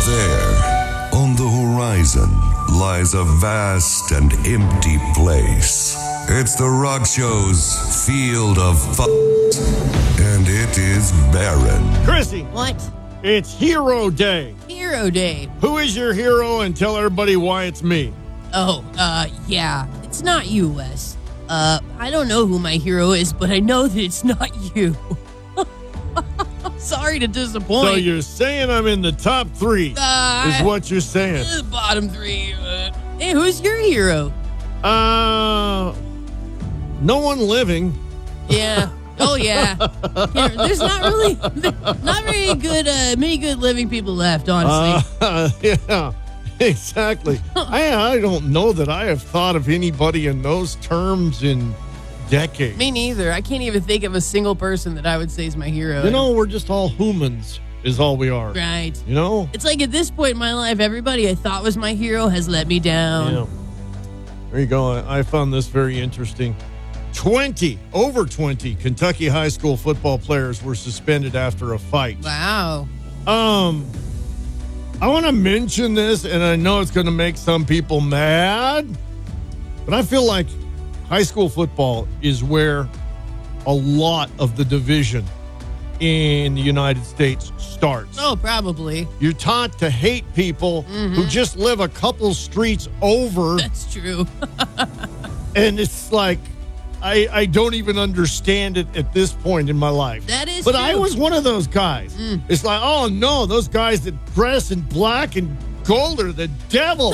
There, on the horizon, lies a vast and empty place. It's the Rock Show's field of and it is barren. Chrissy, What? it's Hero Day. Hero Day. Who is your hero, and tell everybody why it's me. Oh, yeah. It's not you, Wes. I don't know who my hero is, but I know that it's not you. Sorry to disappoint. So you're saying I'm in the top three, is what you're saying. The bottom three. Hey, who's your hero? No one living. Yeah. Oh, yeah. There's not very good, many good living people left, honestly. Yeah, exactly. I don't know that I have thought of anybody in those terms in decades. Me neither. I can't even think of a single person that I would say is my hero. You know, we're just all humans, is all we are. Right. You know? It's like at this point in my life, everybody I thought was my hero has let me down. Yeah. There you go. I found this very interesting. Over 20 Kentucky high school football players were suspended after a fight. Wow. I want to mention this, and I know it's going to make some people mad, but I feel like high school football is where a lot of the division in the United States starts. Oh, probably. You're taught to hate people who just live a couple streets over, That's true. and it's like, I don't even understand it at this point in my life. That is But true. I was one of those guys. It's like, oh no, those guys that dress in black and gold are the devil.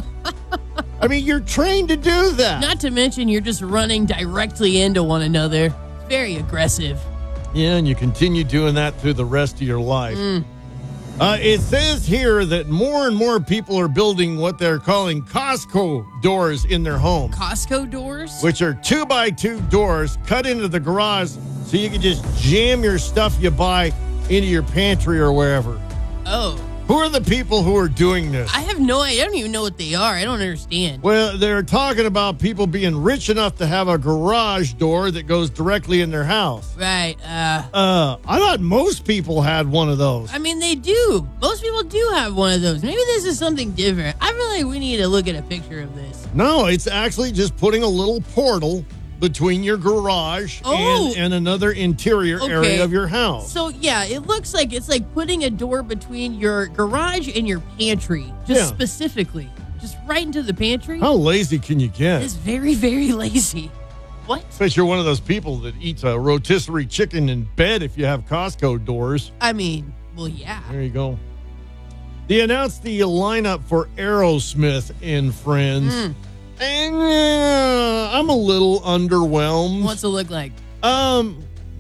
I mean, you're trained to do that. Not to mention you're just running directly into one another. Very aggressive. Yeah, and you continue doing that through the rest of your life. It says here that more and more people are building what they're calling Costco doors in their home, Costco doors? which are 2x2 doors cut into the garage so you can just jam your stuff you buy into your pantry or wherever. Oh. Who are the people who are doing this? I have no idea. I don't even know what they are. I don't understand. Well, they're talking about people being rich enough to have a garage door that goes directly in their house. Right. I thought most people had one of those. I mean, they do. Most people do have one of those. Maybe this is something different. I feel like we need to look at a picture of this. No, it's actually just putting a little portal between your garage and another interior area of your house. So, yeah, it looks like it's like putting a door between your garage and your pantry, just specifically. Just right into the pantry. How lazy can you get? It's very, very lazy. What? Bet you're one of those people that eats a rotisserie chicken in bed if you have Costco doors. I mean, well, yeah. There you go. They announced the lineup for Aerosmith and Friends. And I'm a little underwhelmed. What's it look like? Well,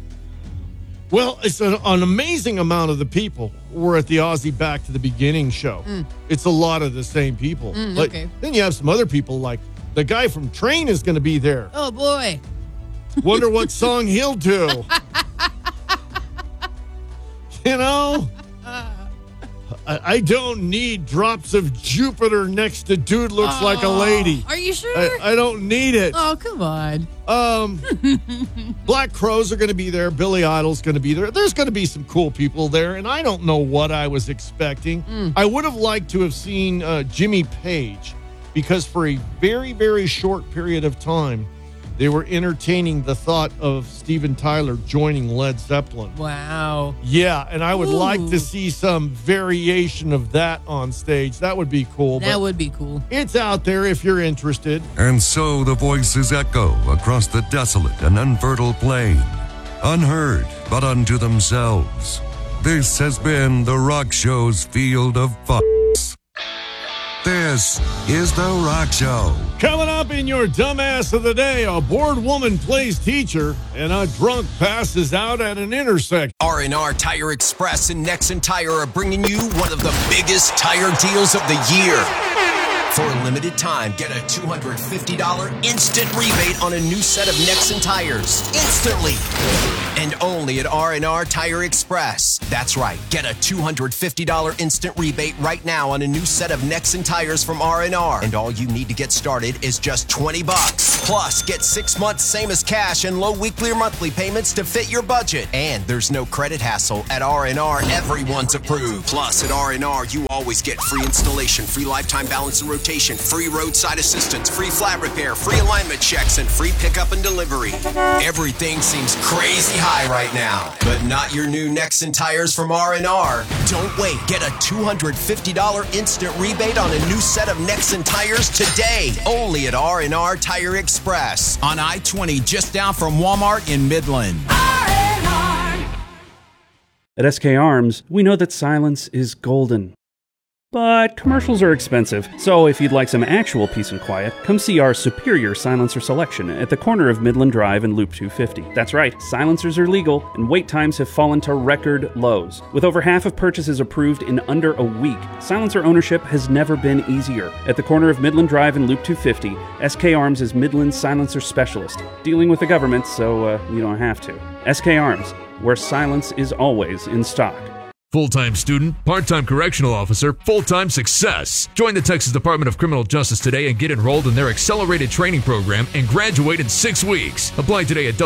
it's an amazing amount of the people were at the Aussie Back to the Beginning show. It's a lot of the same people. Okay. Then you have some other people, like the guy from Train is going to be there. Oh, boy. Wonder what song he'll do. You know? I don't need drops of Jupiter next to dude looks like a lady. Are you sure? I don't need it. Oh, come on. Black Crowes are going to be there. Billy Idol's going to be there. There's going to be some cool people there, and I don't know what I was expecting. I would have liked to have seen Jimmy Page, because for a very, very short period of time, they were entertaining the thought of Steven Tyler joining Led Zeppelin. Wow. Yeah, and I would like to Ooh. see some variation of that on stage. That would be cool. That but would be cool. it's out there if you're interested. And so the voices echo across the desolate and unfertile plain, unheard but unto themselves. This has been the Rock Show's field of fucks. This is the Rock Show. Coming up in your dumbass of the day, a bored woman plays teacher and a drunk passes out at an intersection. R&R Tire Express and Nexen Tire are bringing you one of the biggest tire deals of the year. For a limited time, get a $250 instant rebate on a new set of Nexen tires. Instantly. And only at R&R Tire Express. That's right. Get a $250 instant rebate right now on a new set of Nexen tires from R&R. And all you need to get started is just $20. Plus, get 6 months same as cash and low weekly or monthly payments to fit your budget. And there's no credit hassle. At R&R, everyone's approved. Plus, at R&R, you always get free installation, free lifetime balance and rotation, free roadside assistance, free flat repair, free alignment checks, and free pickup and delivery. Everything seems crazy high right now, but not your new Nexen tires from R&R. Don't wait. Get a $250 instant rebate on a new set of Nexen tires today. Only at R&R Tire Express on I-20, just down from Walmart in Midland. At SK Arms, we know that silence is golden. But commercials are expensive, so if you'd like some actual peace and quiet, come see our superior silencer selection at the corner of Midland Drive and Loop 250. That's right, silencers are legal, and wait times have fallen to record lows. With over half of purchases approved in under a week, silencer ownership has never been easier. At the corner of Midland Drive and Loop 250, SK Arms is Midland's silencer specialist, dealing with the government so you don't have to. SK Arms, where silence is always in stock. Full-time student, part-time correctional officer, full-time success. Join the Texas Department of Criminal Justice today and get enrolled in their accelerated training program and graduate in 6 weeks. Apply today at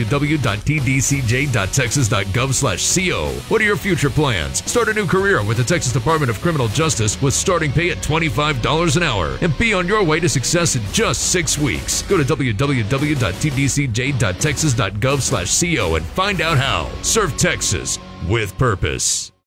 www.tdcj.texas.gov/co. What are your future plans? Start a new career with the Texas Department of Criminal Justice with starting pay at $25 an hour and be on your way to success in just 6 weeks. Go to www.tdcj.texas.gov/co and find out how. Serve Texas with purpose.